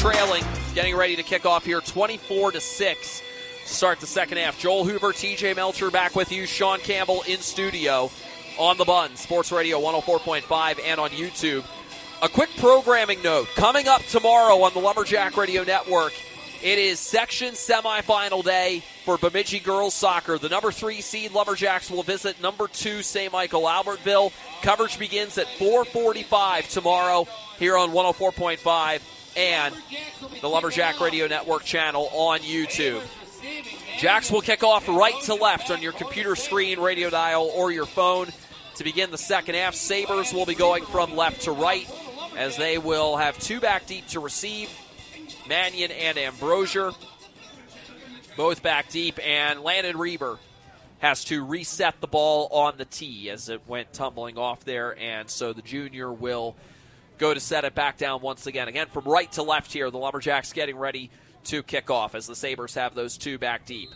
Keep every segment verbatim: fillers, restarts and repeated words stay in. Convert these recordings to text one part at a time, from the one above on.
trailing, getting ready to kick off here twenty-four to six to start the second half. Joel Hoover, T J Melcher back with you. Sean Campbell in studio on the Bun, Sports Radio one oh four point five and on YouTube. A quick programming note. Coming up tomorrow on the Lumberjack Radio Network, it is section semifinal day for Bemidji girls soccer. The number three seed Lumberjacks will visit number two Saint Michael Albertville. Coverage begins at four forty-five tomorrow here on one oh four point five and the Lumberjack Radio Network channel on YouTube. Jacks will kick off right to left on your computer screen, radio dial, or your phone to begin the second half. Sabres will be going from left to right as they will have two back deep to receive. Mannion and Ambrosier, both back deep, and Landon Reber has to reset the ball on the tee as it went tumbling off there, and so the junior will go to set it back down once again. Again, from right to left here, the Lumberjacks getting ready to kick off as the Sabres have those two back deep.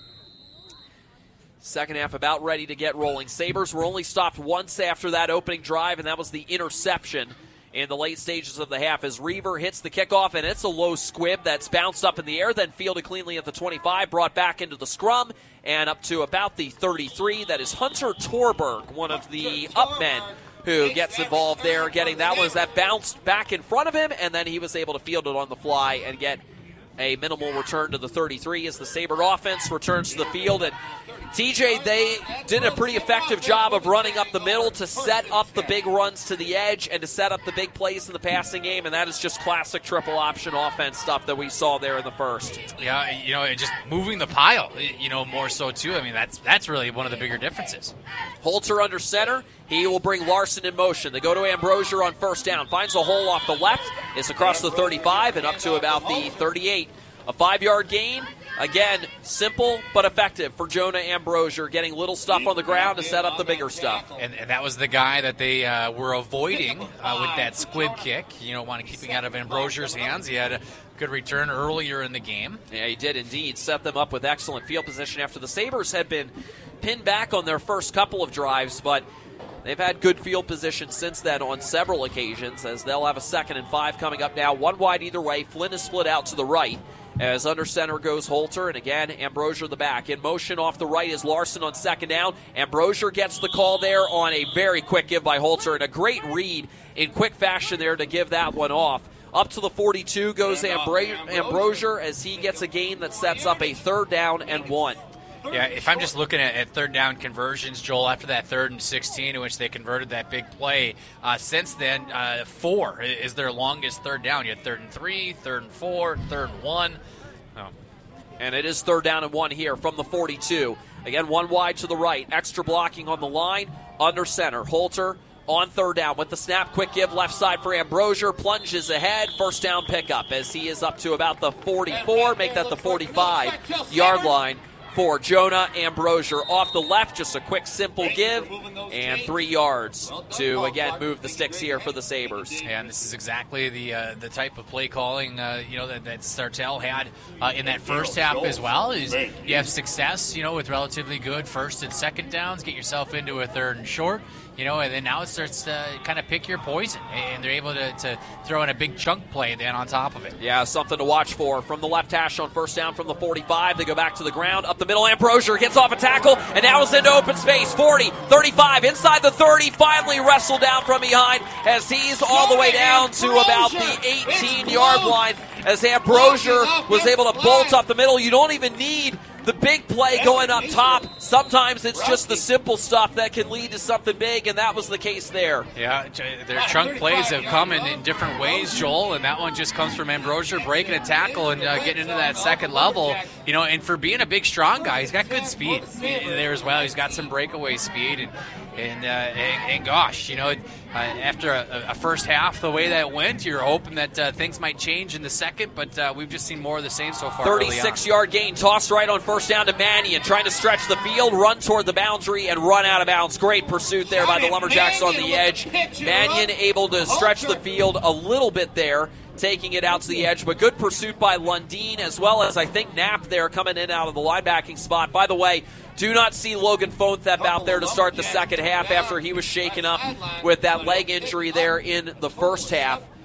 Second half about ready to get rolling. Sabres were only stopped once after that opening drive, and that was the interception in the late stages of the half as Reaver hits the kickoff, and it's a low squib that's bounced up in the air, then fielded cleanly at the twenty-five, brought back into the scrum, and up to about the thirty-three. That is Hunter Torberg, one of the up men who gets involved there, getting that one as that bounced back in front of him, and then he was able to field it on the fly and get a minimal return to the thirty-three as the Sabre offense returns to the field. And T J, they did a pretty effective job of running up the middle to set up the big runs to the edge and to set up the big plays in the passing game, and that is just classic triple option offense stuff that we saw there in the first. Yeah, you know, just moving the pile, you know, more so too. I mean, that's that's really one of the bigger differences. Holter under center. He will bring Larson in motion. They go to Ambrosier on first down. Finds a hole off the left. It's across the thirty-five and up to about the thirty-eight. A five-yard gain. Again, simple but effective for Jonah Ambrosier, getting little stuff on the ground to set up the bigger stuff. And, and that was the guy that they uh, were avoiding uh, with that squib kick. You know, want to keep it out of Ambrosier's hands. He had a good return earlier in the game. Yeah, he did indeed. Set them up with excellent field position after the Sabres had been pinned back on their first couple of drives, but they've had good field position since then on several occasions, as they'll have a second and five coming up now. One wide either way. Flynn is split out to the right. As under center goes Holter, and again, Ambrosier the back. In motion off the right is Larson on second down. Ambrosier gets the call there on a very quick give by Holter, and a great read in quick fashion there to give that one off. Up to the forty-two goes Ambra- Ambrosier as he gets a gain that sets up a third down and one. Yeah, if I'm just looking at, at third down conversions, Joel, after that third and sixteen in which they converted that big play, uh, since then, uh, four is their longest third down. You had third and three, third and four, third and one. Oh. And it is third down and one here from the forty-two. Again, one wide to the right. Extra blocking on the line. Under center. Holter on third down with the snap. Quick give left side for Ambrosier. Plunges ahead. First down pickup as he is up to about the forty-four. Make that the forty-five-yard line for Jonah Ambrosier. Off the left, just a quick, simple give, and three yards to, again, move the sticks here for the Sabres. Yeah, and this is exactly the uh, the type of play calling uh, you know that, that Sartell had uh, in that first half as well. Is you have success, you know, with relatively good first and second downs, get yourself into a third and short. You know, and then now it starts to kind of pick your poison, and they're able to, to throw in a big chunk play then on top of it. Yeah, something to watch for. From the left hash on first down from the forty-five, they go back to the ground. Up the middle, Ambrosier gets off a tackle, and now is into open space. forty, thirty-five, inside the thirty, finally wrestled down from behind as he's all the way down to about the eighteen-yard line as Ambrosier was able to bolt up the middle. You don't even need the big play going up top. Sometimes it's just the simple stuff that can lead to something big, and that was the case there. Yeah, their chunk plays have come in, in different ways, Joel, and that one just comes from Ambrosier breaking a tackle and uh, getting into that second level. You know, and for being a big, strong guy, he's got good speed there as well. He's got some breakaway speed, and and uh, and, and gosh, you know, uh, after a, a first half, the way that went, you're hoping that uh, things might change in the second, but uh, we've just seen more of the same so far. thirty-six-yard gain, tossed right on first down to Mannion, trying to stretch the field, run toward the boundary, and run out of bounds. Great pursuit there by the Lumberjacks on the edge. Mannion able to stretch the field a little bit there, taking it out to the edge, but good pursuit by Lundeen, as well as I think Knapp there coming in out of the linebacking spot. By the way, do not see Logan Fonthep out there to start the second half after he was shaken up with that leg injury there in the first half.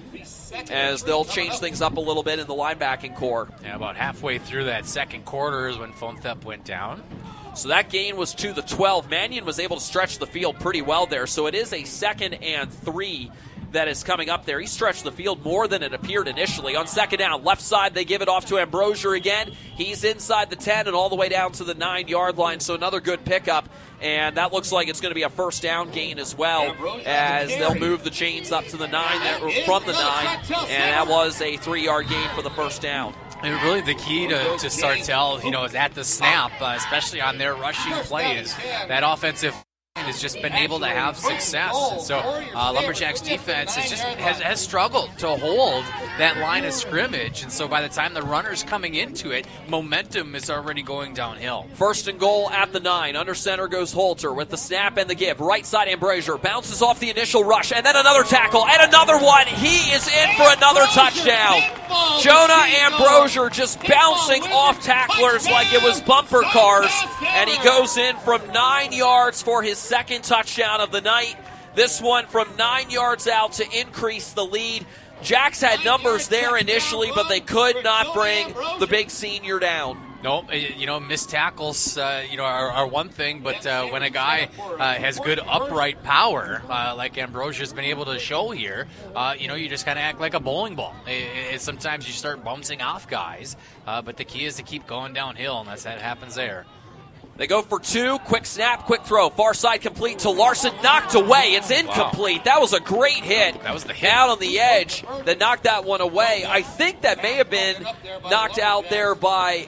as they'll change things up a little bit in the linebacking core. Yeah, about halfway through that second quarter is when Fonthep went down. So that gain was to the twelve. Mannion was able to stretch the field pretty well there, so it is a second and three that is coming up there. He stretched the field more than it appeared initially. On second down, left side, they give it off to Ambrosier again. He's inside the ten and all the way down to the nine-yard line, so another good pickup. And that looks like it's going to be a first down gain as well, as they'll move the chains up to the nine, from the nine, and that was a three-yard gain for the first down. And really the key to, to Sartell, you know, is at the snap, uh, especially on their rushing plays. That offensive has just been able to have success. And so uh, Lumberjacks defense has just has, has struggled to hold that line of scrimmage. And so by the time the runner's coming into it, momentum is already going downhill. First and goal at the nine. Under center goes Holter with the snap and the give. Right side Ambrosier bounces off the initial rush, and then another tackle, and another one. He is in for another touchdown. Jonah Ambrosier just bouncing off tacklers like it was bumper cars, and he goes in from nine yards for his second touchdown of the night. This one from nine yards out to increase the lead. Jacks had numbers there initially, but they could not bring the big senior down. Nope, you know, missed tackles, uh, you know, are, are one thing, but uh, when a guy uh, has good upright power, uh, like Ambrosia's been able to show here, uh, you know, you just kind of act like a bowling ball. It, it, sometimes you start bouncing off guys, uh, but the key is to keep going downhill, and that's that happens there. They go for two. Quick snap, quick throw. Far side complete to Larson. Knocked away. It's incomplete. Wow. That was a great hit. That was the hit. Out on the edge that knocked that one away. I think that may have been knocked out there by,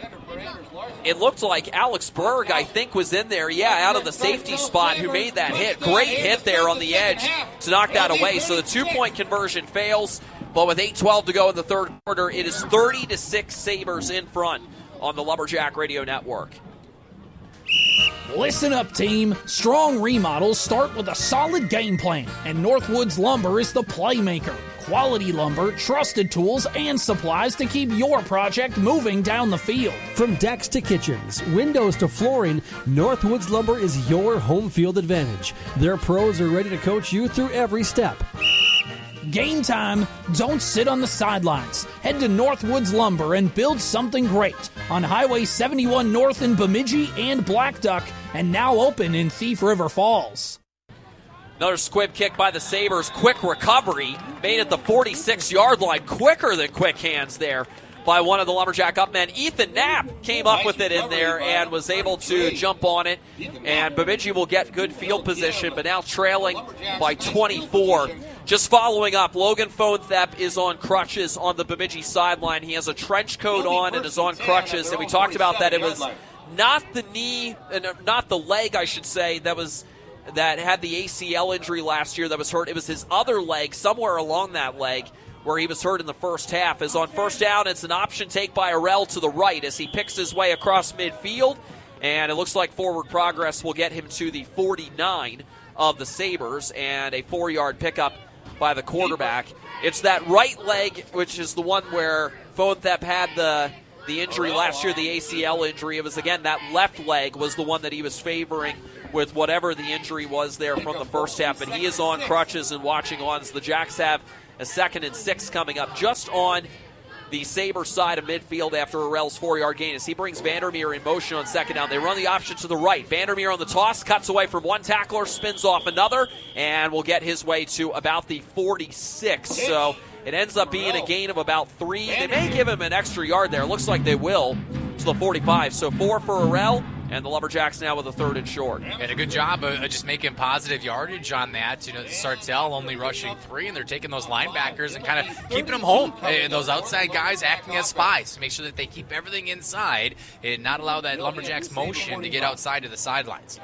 it looked like Alex Berg, I think, was in there. Yeah, out of the safety spot who made that hit. Great hit there on the edge to knock that away. So the two-point conversion fails. But with eight twelve to go in the third quarter, it is thirty to six Sabres in front on the Lumberjack Radio Network. Listen up, team. Strong remodels start with a solid game plan, and Northwoods Lumber is the playmaker. Quality lumber, trusted tools, and supplies to keep your project moving down the field. From decks to kitchens, windows to flooring, Northwoods Lumber is your home field advantage. Their pros are ready to coach you through every step. Game time, don't sit on the sidelines. Head to Northwoods Lumber and build something great on Highway seventy-one North in Bemidji and Black Duck, and now open in Thief River Falls. Another squib kick by the Sabres. Quick recovery, made at the forty-six-yard line. Quicker than quick hands there by one of the Lumberjack upmen. Ethan Knapp came up with it in there and was able to jump on it. And Bemidji will get good field position, but now trailing by twenty-four. Just following up, Logan Fonthep is on crutches on the Bemidji sideline. He has a trench coat on and is on crutches. And we talked about that. It was not the knee, not the leg, I should say, that was that had the A C L injury last year that was hurt. It was his other leg, somewhere along that leg, where he was hurt in the first half. As on first down, it's an option take by Arell to the right as he picks his way across midfield. And it looks like forward progress will get him to the forty-nine of the Sabres, and a four-yard pickup by the quarterback. It's that right leg, which is the one where Fonthep had the the injury last year, the A C L injury. It was, again, that left leg was the one that he was favoring with whatever the injury was there from the first half. But he is on crutches and watching on as the Jacks have a second and six coming up just on the Sabre side of midfield after Arell's four-yard gain as he brings Vandermeer in motion on second down. They run the option to the right. Vandermeer on the toss, cuts away from one tackler, spins off another, and will get his way to about the forty-six. So it ends up being a gain of about three. They may give him an extra yard there. It looks like they will to the forty-five. So four for Arell. And the Lumberjacks now with a third and short. And a good job of just making positive yardage on that. You know, Sartell only rushing three, and they're taking those linebackers and kind of keeping them home. And those outside guys acting as spies to make sure that they keep everything inside and not allow that Lumberjacks motion to get outside of the sidelines.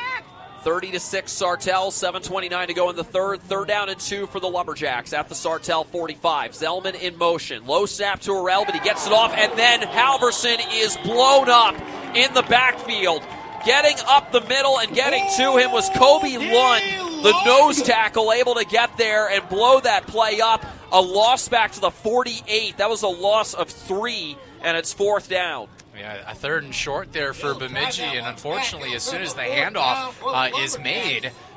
thirty to six Sartell, seven twenty-nine to go in the third. Third down and two for the Lumberjacks at the Sartell forty-five. Zellman in motion. Low snap to Arell, but he gets it off, and then Halverson is blown up in the backfield. Getting up the middle and getting to him was Kobe Lund, the nose tackle, able to get there and blow that play up. A loss back to the forty-eight. That was a loss of three, and it's fourth down. Yeah, a third and short there for Bemidji, and unfortunately, as soon as the handoff uh, is made,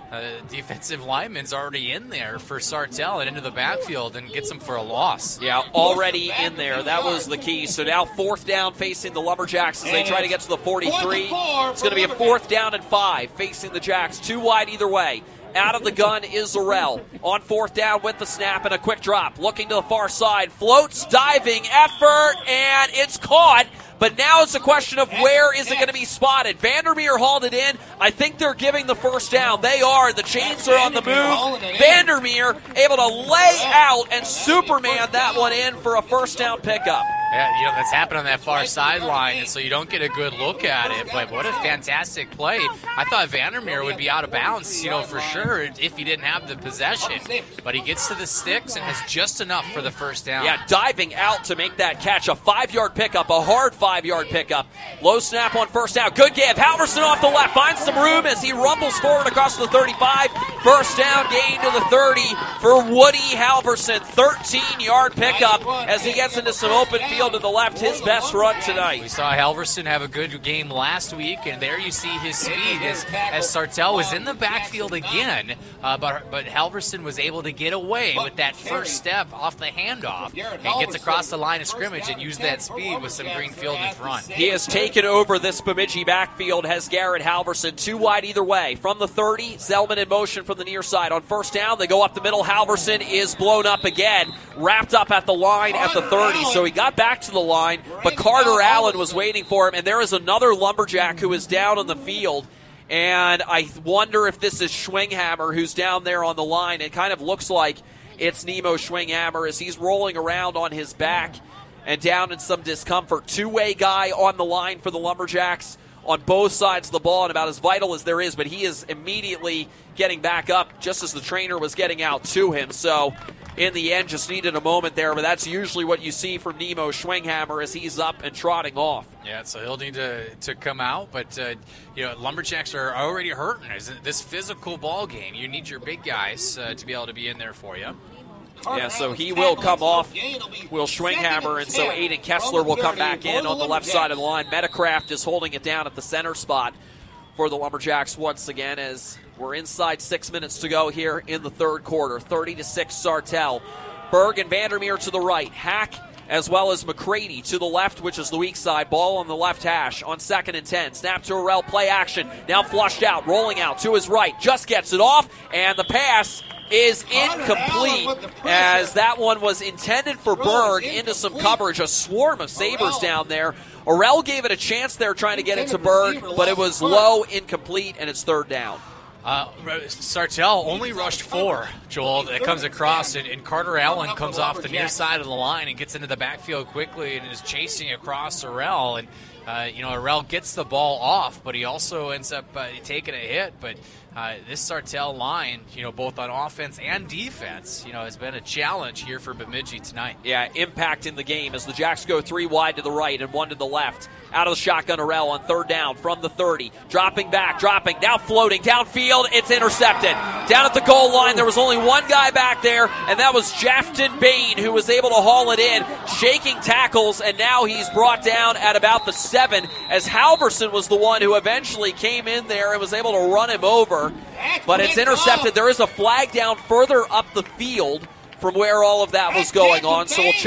uh, defensive lineman's already in there for Sartell and into the backfield and gets him for a loss. Yeah, already in there. That was the key. So now fourth down facing the Lumberjacks as they try to get to the forty-three. It's going to be a fourth down and five facing the Jacks. Two wide either way. Out of the gun is Zarrell. On fourth down with the snap and a quick drop. Looking to the far side. Floats, diving, effort, and it's caught. But now it's a question of where is it going to be spotted. Vandermeer hauled it in. I think they're giving the first down. They are. The chains are on the move. Vandermeer able to lay out and Superman that one in for a first down pickup. Yeah, you know, that's happened on that far sideline, and so you don't get a good look at it, but what a fantastic play. I thought Vandermeer would be out of bounds, you know, for sure, if he didn't have the possession. But he gets to the sticks and has just enough for the first down. Yeah, diving out to make that catch. A five-yard pickup, a hard five-yard pickup. Low snap on first down. Good give. Halverson off the left. Finds some room as he rumbles forward across the thirty-five. First down gain to the thirty for Woody Halverson. thirteen-yard pickup as he gets into some open field to the left, his best run tonight. We saw Halverson have a good game last week, and there you see his speed as, as Sartell was in the backfield again, uh, but, but Halverson was able to get away with that first step off the handoff and gets across the line of scrimmage and use that speed with some green field in front. He has taken over this Bemidji backfield, has Garrett Halverson. Two wide either way. From the thirty, Zellman in motion from the near side. On first down, they go up the middle. Halverson is blown up again, wrapped up at the line at the thirty, so he got back to the line, but Carter Allen was waiting for him, and there is another Lumberjack who is down on the field, and I wonder if this is Schwinghammer who's down there on the line. It kind of looks like it's Nemo Schwinghammer as he's rolling around on his back and down in some discomfort. Two-way guy on the line for the Lumberjacks on both sides of the ball, and about as vital as there is, but he is immediately getting back up just as the trainer was getting out to him. So in the end, just needed a moment there, but that's usually what you see from Nemo Schwinghammer as he's up and trotting off. Yeah, so he'll need to, to come out, but uh, you know, Lumberjacks are already hurting. This physical ball game, you need your big guys uh, to be able to be in there for you. Yeah, so he will come off, Will Schwinghammer, and so Aiden Kessler will come back in on the left side of the line. Metacraft is holding it down at the center spot for the Lumberjacks once again as we're inside six minutes to go here in the third quarter. thirty to six Sartell. Berg and Vandermeer to the right. Hack as well as McCready to the left, which is the weak side. Ball on the left hash on second and ten. Snap to Arell, play action. Now flushed out, rolling out to his right. Just gets it off, and the pass is incomplete as that one was intended for Berg into some coverage. A swarm of Sabres down there. Arell gave it a chance there trying to get it to Berg, but it was low, incomplete, and it's third down. Uh, Sartell only rushed four, Joel, that comes across, and, and Carter Allen comes off the near side of the line and gets into the backfield quickly and is chasing across Arell. And, uh, you know, Arell gets the ball off, but he also ends up uh, taking a hit. But uh, this Sartell line, you know, both on offense and defense, you know, has been a challenge here for Bemidji tonight. Yeah, impact in the game as the Jacks go three wide to the right and one to the left. Out of the shotgun, Arell on third down from the thirty. Dropping back, dropping, now floating downfield. It's intercepted. Down at the goal line, there was only one guy back there, and that was Jafton Bain, who was able to haul it in, shaking tackles, and now he's brought down at about the seven, as Halverson was the one who eventually came in there and was able to run him over. But it's intercepted. There is a flag down further up the field from where all of that was going on, so we'll check.